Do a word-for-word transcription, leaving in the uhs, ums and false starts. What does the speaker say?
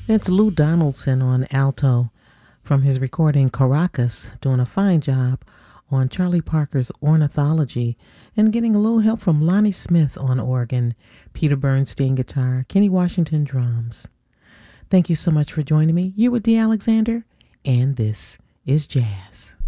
That's Lou Donaldson on alto from his recording Caracas, doing a fine job on Charlie Parker's ornithology and getting a little help from Lonnie Smith on organ, Peter Bernstein guitar, Kenny Washington drums. Thank you so much for joining me. You with D. Alexander, and this is Jazz.